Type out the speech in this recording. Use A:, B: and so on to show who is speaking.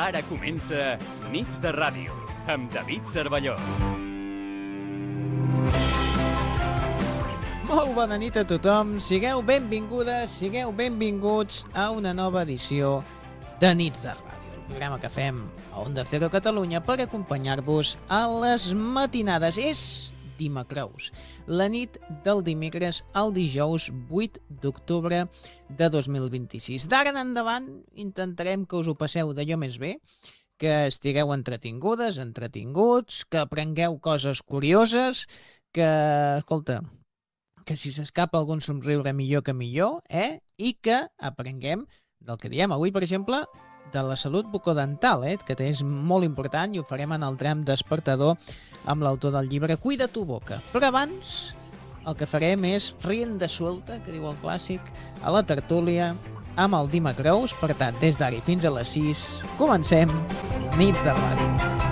A: Ara comença Nits de Ràdio, amb David Cervelló.
B: Molt bona nit a tothom, sigueu benvingudes, sigueu benvinguts a una nova edició de Nits de Ràdio, el programa que fem a Onda Cero Catalunya per acompanyar-vos a les matinades. És dimecres, la nit del dimecres al dijous 8 d'octubre de 2026. D'ara en endavant intentarem que us ho passeu d'allò més bé, que estigueu entretingudes, entretinguts, que aprengueu coses curioses, que, escolta, que si s'escapa algun somriure millor que millor, i que aprenguem del que diem avui, per exemple, de la salut bucodental, que és molt important i ho farem en el tram despertador amb l'autor del llibre Cuida tu boca. Però abans el que farem és rienda suelta, que diu el clàssic, a la tertúlia amb el Dimecreus. Per tant, des d'ara i fins a les 6 comencem Nits de Ràdio.